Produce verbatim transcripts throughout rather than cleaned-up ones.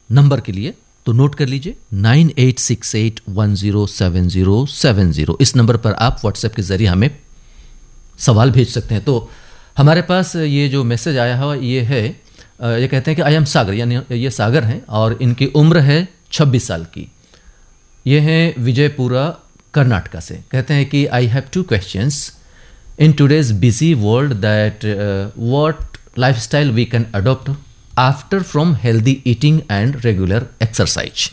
Number के लिए, तो नोट कर लीजिए nine eight six eight one zero seven zero seven zero. इस नंबर पर आप व्हाट्सएप के ज़रिए हमें सवाल भेज सकते हैं। तो हमारे पास ये जो मैसेज आया है ये है, ये कहते हैं कि आई एम सागर, यानी ये सागर हैं और इनकी उम्र है छब्बीस साल की। ये हैं विजयपुरा कर्नाटका से। कहते हैं कि I have two questions in today's busy world that what lifestyle we can adopt after from healthy eating and regular exercise.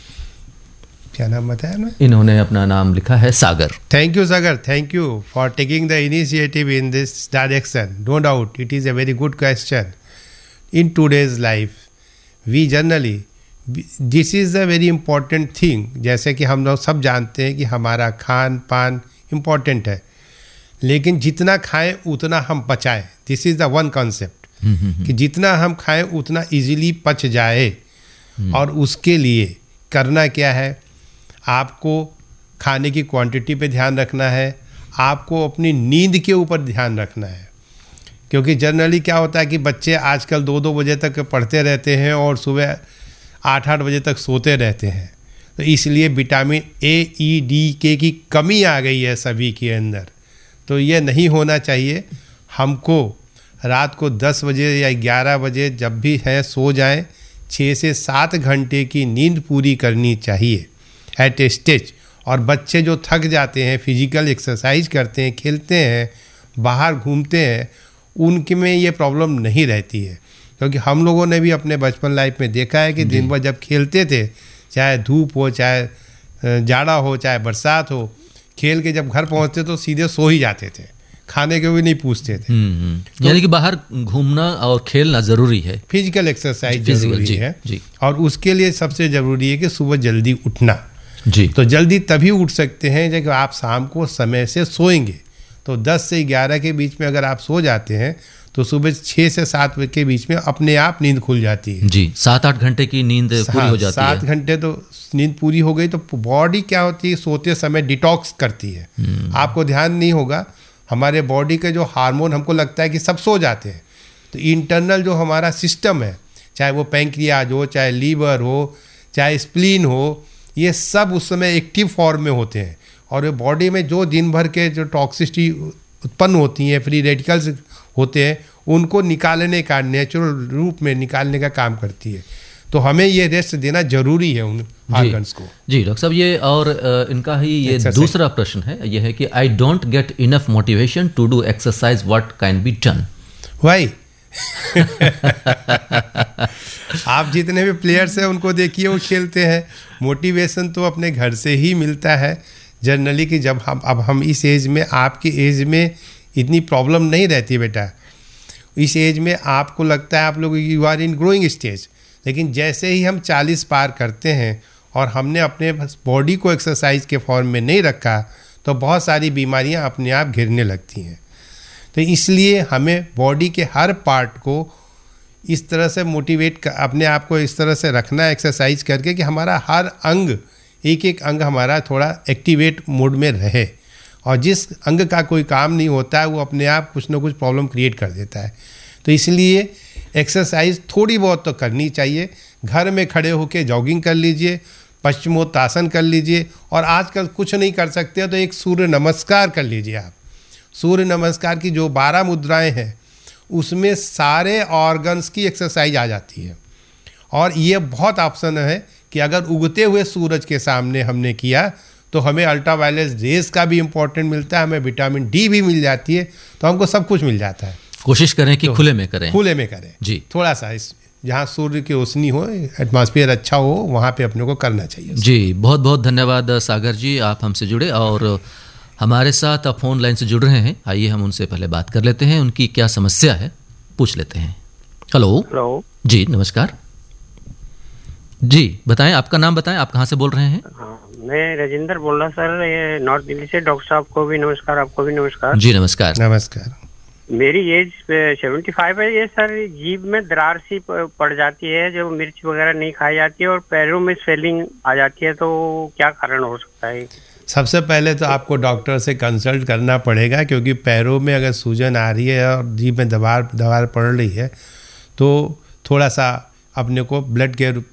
क्या नाम बताया ना? इन्होंने अपना नाम लिखा है सागर। Thank you Sagar, thank you for taking the initiative in this direction. No doubt it is a very good question. In today's life we generally, this is a very important thing. जैसे कि हम लोग सब जानते हैं कि हमारा खान पान इम्पॉर्टेंट है, लेकिन जितना खाएं उतना हम पचाएं। This is the one concept कि जितना हम खाएं उतना इजीली पच जाए। और उसके लिए करना क्या है, आपको खाने की क्वांटिटी पे ध्यान रखना है, आपको अपनी नींद के ऊपर ध्यान रखना है। क्योंकि जनरली क्या होता है कि बच्चे आजकल दो दो बजे तक पढ़ते रहते हैं और सुबह आठ आठ बजे तक सोते रहते हैं। तो इसलिए विटामिन ए, ई, डी, के की कमी आ गई है सभी के अंदर। तो ये नहीं होना चाहिए। हमको रात को दस बजे या ग्यारह बजे जब भी है सो जाएं, छः से सात घंटे की नींद पूरी करनी चाहिए एट ए स्टेज। और बच्चे जो थक जाते हैं, फिजिकल एक्सरसाइज करते हैं, खेलते हैं, बाहर घूमते हैं, उनके में ये प्रॉब्लम नहीं रहती है। क्योंकि हम लोगों ने भी अपने बचपन लाइफ में देखा है कि दिन भर जब खेलते थे, चाहे धूप हो, चाहे जाड़ा हो, चाहे बरसात हो, खेल के जब घर पहुंचते तो सीधे सो ही जाते थे, खाने के भी नहीं पूछते थे। तो यानी कि बाहर घूमना और खेलना ज़रूरी है, फिजिकल एक्सरसाइज ज़रूरी जी, है जी। और उसके लिए सबसे ज़रूरी है कि सुबह जल्दी उठना। जी। तो जल्दी तभी उठ सकते हैं जब आप शाम को समय से सोएंगे। तो दस से ग्यारह के बीच में अगर आप सो जाते हैं तो सुबह छः से सात बजे के बीच में अपने आप नींद खुल जाती है। जी, सात आठ घंटे की नींद पूरी हो जाती है। सात घंटे तो नींद पूरी हो गई तो बॉडी क्या होती है, सोते समय डिटॉक्स करती है। आपको ध्यान नहीं होगा, हमारे बॉडी के जो हार्मोन, हमको लगता है कि सब सो जाते हैं, तो इंटरनल जो हमारा सिस्टम है, चाहे वो पैंक्रियाज हो, चाहे लीवर हो, चाहे स्प्लीन हो, ये सब उस समय एक्टिव फॉर्म में होते हैं। और बॉडी में जो दिन भर के जो टॉक्सिसिटी उत्पन्न होती हैं, फ्री रेडिकल्स होते हैं, उनको निकालने का, नेचुरल रूप में निकालने का काम करती है। तो हमें ये रेस्ट देना जरूरी है उन ऑर्गन्स को। जी डॉक्टर साहब, ये और इनका ही ये दूसरा प्रश्न है, ये है कि I don't get enough motivation to do exercise, what can be done? Y आप जितने भी प्लेयर्स हैं उनको देखिए, वो खेलते हैं। मोटिवेशन तो अपने घर से ही मिलता है जनरली, कि जब हम अब हम इस एज में, आपकी एज में इतनी प्रॉब्लम नहीं रहती बेटा। इस एज में आपको लगता है आप लोग you are in growing stage, लेकिन जैसे ही हम चालीस पार करते हैं और हमने अपने बॉडी को एक्सरसाइज के फॉर्म में नहीं रखा तो बहुत सारी बीमारियां अपने आप घिरने लगती हैं। तो इसलिए हमें बॉडी के हर पार्ट को इस तरह से मोटिवेट, अपने आप को इस तरह से रखना है एक्सरसाइज करके कि हमारा हर अंग, एक एक अंग हमारा थोड़ा एक्टिवेट मोड में रहे। और जिस अंग का कोई काम नहीं होता है वो अपने आप कुछ ना कुछ प्रॉब्लम क्रिएट कर देता है। तो इसलिए एक्सरसाइज थोड़ी बहुत तो करनी चाहिए। घर में खड़े होकर जॉगिंग कर लीजिए, पश्चिमोत्तासन कर लीजिए, और आजकल कुछ नहीं कर सकते तो एक सूर्य नमस्कार कर लीजिए आप। सूर्य नमस्कार की जो बारह मुद्राएं हैं उसमें सारे ऑर्गन्स की एक्सरसाइज आ जाती है। और ये बहुत ऑप्शन है कि अगर उगते हुए सूरज के सामने हमने किया तो हमें अल्ट्रावायलेट रेज का भी इम्पोर्टेंट मिलता है, हमें विटामिन डी भी मिल जाती है, तो हमको सब कुछ मिल जाता है। कोशिश करें कि तो खुले में करें, खुले में करें जी। थोड़ा सा इस जहाँ सूर्य की रोशनी हो, एटमॉस्फेयर अच्छा हो, वहाँ पे अपने को करना चाहिए। जी, बहुत बहुत धन्यवाद सागर जी, आप हमसे जुड़े और हमारे साथ आप फोन लाइन से जुड़ रहे हैं। आइए हम उनसे पहले बात कर लेते हैं, उनकी क्या समस्या है पूछ लेते हैं। हेलो हेलो जी, नमस्कार जी, बताएं, आपका नाम बताएं, आप कहाँ से बोल रहे हैं? हाँ, मैं राजेंद्र बोल रहा सर, ये नॉर्थ दिल्ली से। डॉक्टर साहब को भी नमस्कार, आपको भी नमस्कार। जी नमस्कार। नमस्कार। मेरी एज सेवेंटी फाइव है। ये सर जीभ में दरार सी पड़ जाती है, जो मिर्च वगैरह नहीं खाई जाती है, और पैरों में स्वेलिंग आ जाती है, तो क्या कारण हो सकता है? सबसे पहले तो आपको डॉक्टर से कंसल्ट करना पड़ेगा, क्योंकि पैरों में अगर सूजन आ रही है और जीभ में दबार दबार पड़ रही है तो थोड़ा सा अपने को ब्लड के